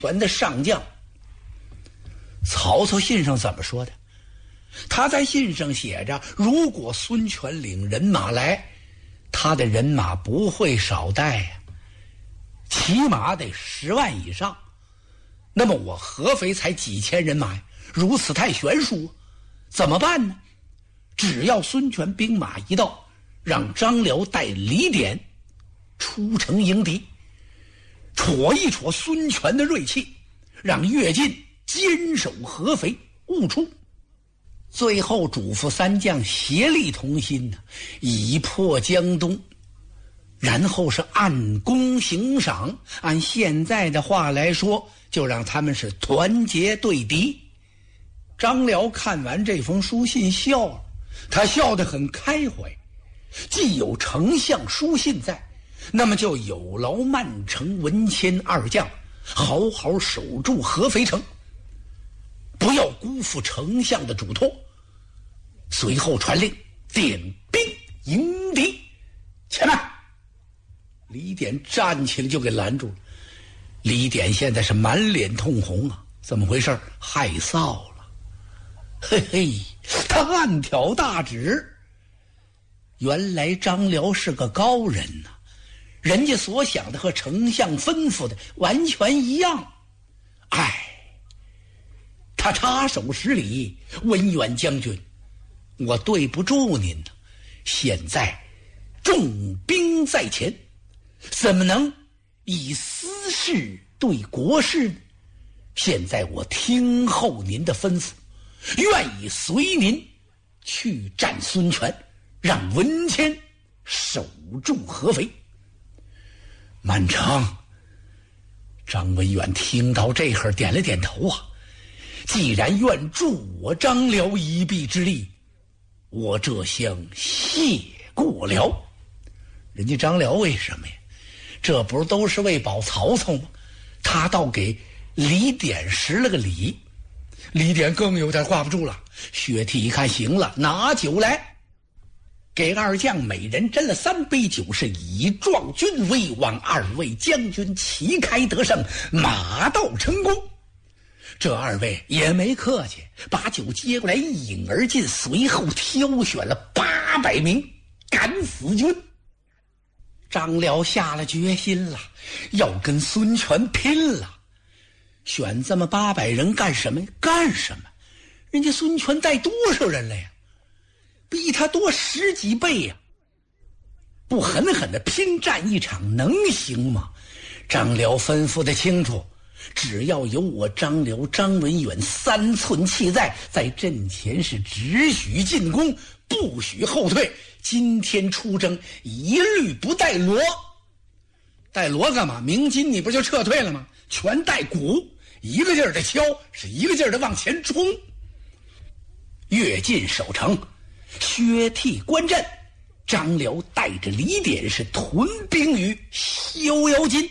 权的上将。曹操信上怎么说的？他在信上写着，如果孙权领人马来，他的人马不会少带呀，起码得10万以上。那么我合肥才几千人马呀，如此太悬殊，怎么办呢？只要孙权兵马一到，让张辽带李典出城迎敌，戳一戳孙权的锐气，让乐进坚守合肥，勿出。最后嘱咐三将协力同心，以破江东，然后是按功行赏，按现在的话来说，就让他们是团结对敌。张辽看完这封书信笑了，他笑得很开怀，既有丞相书信在，那么就有劳曼城、文谦二将好好守住合肥城，不要辜负丞相的嘱托。随后传令，点兵迎敌。且慢！李典站起来就给拦住了。李典现在是满脸通红啊，怎么回事？害臊了。嘿嘿，他暗挑大指。原来张辽是个高人呐，人家所想的和丞相吩咐的完全一样。哎，他插手施礼，文远将军，我对不住您了。现在重兵在前，怎么能以私事对国事呢？现在我听候您的吩咐，愿意随您去战孙权，让文谦守住合肥。满城，张文远听到这会儿点了点头啊，既然愿助我张辽一臂之力，我这厢谢过了。人家张辽为什么呀？这不是都是为保曹操吗？他倒给李典施了个礼。李典更有点挂不住了，薛悌一看行了，拿酒来，给二将每人斟了3杯酒，是以壮军威，望二位将军旗开得胜，马到成功。这二位也没客气，把酒接过来一饮而尽，随后挑选了800名敢死军。张辽下了决心了，要跟孙权拼了。选这么800人干什么呀？干什么？人家孙权带多少人了呀？比他多10几倍呀！不狠狠的拼战一场能行吗？张辽吩咐的清楚，只要有我张辽、张文远3寸气在阵前，是只许进攻，不许后退。今天出征一律不带锣。带锣干嘛？鸣金你不就撤退了吗？全带鼓，一个劲儿的敲，是一个劲儿的往前冲。越进守城，薛悌关阵，张辽带着李典是屯兵于逍遥津。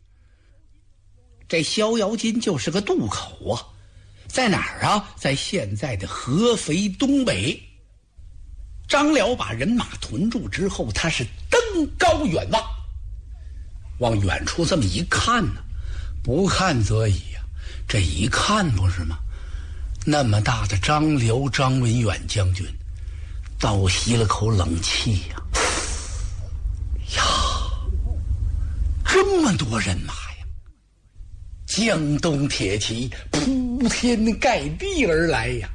这逍遥津就是个渡口啊，在哪儿啊？在现在的合肥东北。张辽把人马屯住之后，他是登高远望，往远处这么一看呢，不看则已呀，这一看不是吗？那么大的张辽、张文远将军，倒吸了口冷气呀！呀，这么多人马呀！江东铁骑铺天盖地而来呀！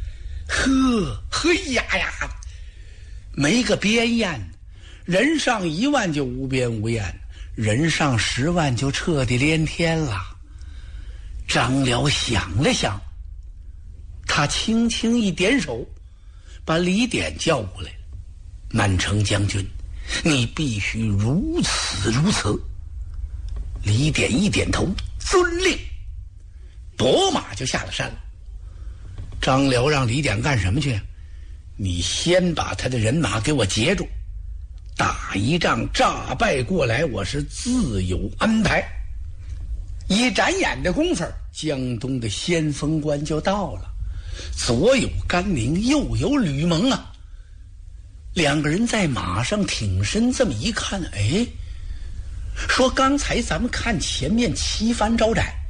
嘿呀呀！没个边沿，人上1万就无边无沿，人上10万就彻底连天了。张辽想了想，他轻轻一点手，把李典叫过来了。满城将军，你必须如此如此。李典一点头，遵令，拨马就下了山了。张辽让李典干什么去？你先把他的人马给我截住，打一仗诈败过来，我是自有安排。一眨眼的功夫，江东的先锋官就到了，左有甘宁，右有吕蒙啊。2个人在马上挺身，这么一看，哎，说刚才咱们看前面旗帆招展，